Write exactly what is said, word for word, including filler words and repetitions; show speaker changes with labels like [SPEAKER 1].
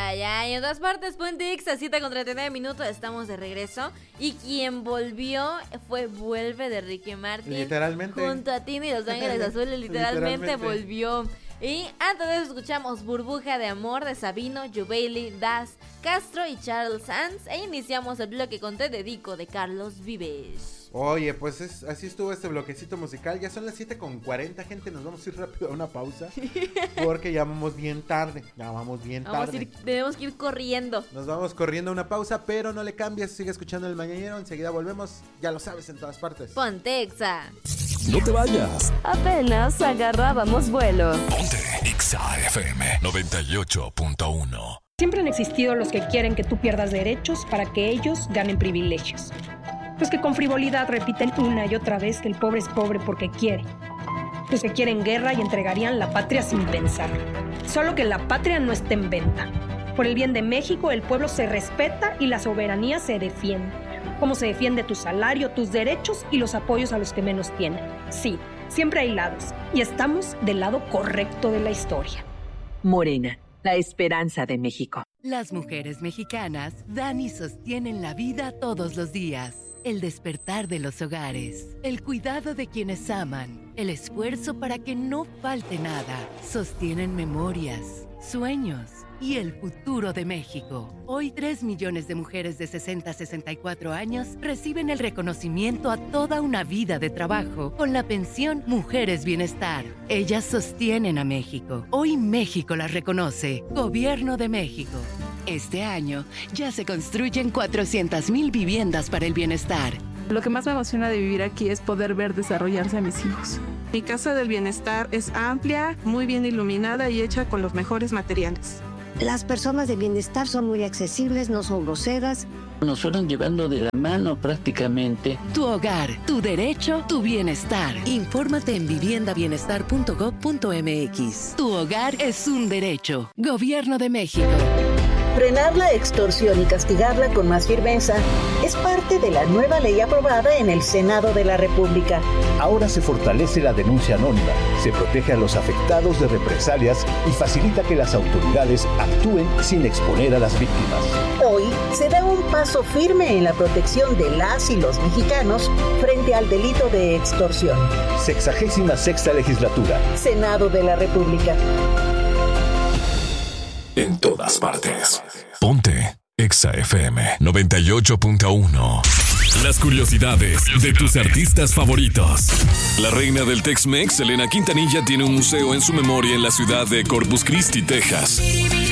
[SPEAKER 1] ay, ay. En todas partes, Ponte Exa, siete con treinta y nueve minutos, estamos de regreso. Y quien volvió fue Vuelve de Ricky Martin.
[SPEAKER 2] Literalmente.
[SPEAKER 1] Junto a Tini y Los Ángeles Azules, literalmente, literalmente volvió. Y antes de eso escuchamos Burbuja de Amor de Sabino, Jubaili, Das, Castro y Charles Sanz. E iniciamos el bloque con Te Dedico de Carlos Vives.
[SPEAKER 2] Oye, pues es, así estuvo este bloquecito musical. Ya son las siete con cuarenta, gente. Nos vamos a ir rápido a una pausa. Porque ya vamos bien tarde. Ya vamos bien tarde.
[SPEAKER 1] Vamos a ir, tenemos que ir corriendo.
[SPEAKER 2] Nos vamos corriendo a una pausa, pero no le cambies. Sigue escuchando El Mañanero. Enseguida volvemos. Ya lo sabes, en todas partes.
[SPEAKER 1] Ponte Exa.
[SPEAKER 3] No te vayas.
[SPEAKER 4] Apenas agarrábamos vuelo.
[SPEAKER 3] Ponte Exa F M noventa y ocho punto uno.
[SPEAKER 5] Siempre han existido los que quieren que tú pierdas derechos para que ellos ganen privilegios. Los que con frivolidad repiten una y otra vez que el pobre es pobre porque quiere. Los que quieren guerra y entregarían la patria sin pensar. Solo que la patria no está en venta. Por el bien de México, el pueblo se respeta y la soberanía se defiende. Como se defiende tu salario, tus derechos y los apoyos a los que menos tienen. Sí, siempre hay lados. Y estamos del lado correcto de la historia.
[SPEAKER 6] Morena, la esperanza de México.
[SPEAKER 7] Las mujeres mexicanas dan y sostienen la vida todos los días. El despertar de los hogares, el cuidado de quienes aman, el esfuerzo para que no falte nada, sostienen memorias, sueños y el futuro de México. Hoy tres millones de mujeres de sesenta a sesenta y cuatro años reciben el reconocimiento a toda una vida de trabajo con la pensión Mujeres Bienestar. Ellas sostienen a México. Hoy México las reconoce. Gobierno de México. Este año ya se construyen cuatrocientas mil viviendas para el bienestar.
[SPEAKER 8] Lo que más me emociona de vivir aquí es poder ver desarrollarse a mis hijos. Mi casa del bienestar es amplia, muy bien iluminada y hecha con los mejores materiales.
[SPEAKER 9] Las personas de bienestar son muy accesibles, no son groseras.
[SPEAKER 10] Nos fueron llevando de la mano prácticamente.
[SPEAKER 7] Tu hogar, tu derecho, tu bienestar. Infórmate en vivienda bienestar punto gob punto m x. Tu hogar es un derecho. Gobierno de México.
[SPEAKER 11] Frenar la extorsión y castigarla con más firmeza es parte de la nueva ley aprobada en el Senado de la República.
[SPEAKER 12] Ahora se fortalece la denuncia anónima, se protege a los afectados de represalias y facilita que las autoridades actúen sin exponer a las víctimas.
[SPEAKER 11] Hoy se da un paso firme en la protección de las y los mexicanos frente al delito de extorsión.
[SPEAKER 12] Sexagésima sexta legislatura.
[SPEAKER 11] Senado de la República.
[SPEAKER 3] En todas partes. Ponte Exa F M noventa y ocho punto uno. Las curiosidades de tus artistas favoritos. La reina del Tex-Mex, Selena Quintanilla, tiene un museo en su memoria en la ciudad de Corpus Christi, Texas.